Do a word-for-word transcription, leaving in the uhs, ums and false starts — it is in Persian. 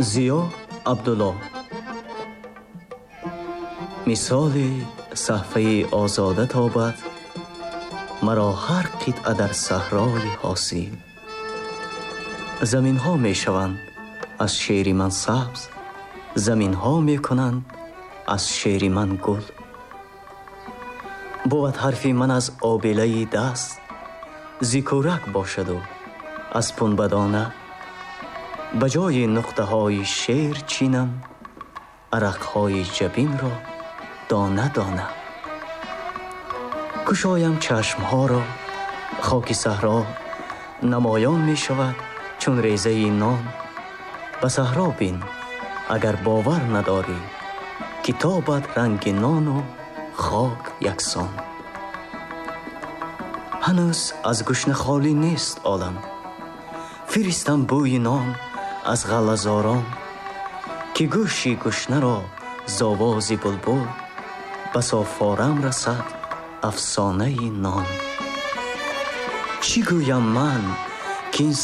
زیا عبدالله. مثالی صحفه آزاده تابد، مرا هر قطعه در صحرای حاصل. زمین ها می شوند از شعر من سبز، زمین ها می کنند از شعر من گل. بود حرفی من از آبله دست، زیکورک باشد و از پنبدانه. بجای نقطه های شعر چینم، عرق های جبین را دانه دانه. کشایم چشم ها را، خاک صحرا نمایان می شود چون ریزه نان. به صحرا بین اگر باور نداری، کتابت رنگ نان و خاک یکسان. هنوز از گشنه خالی نیست عالم، فرستم بوی نان از غله‌زاران. که گوشی گشنه را ز آواز بلبل، بسا فارم رسد افسانه نان. چی گویم من که این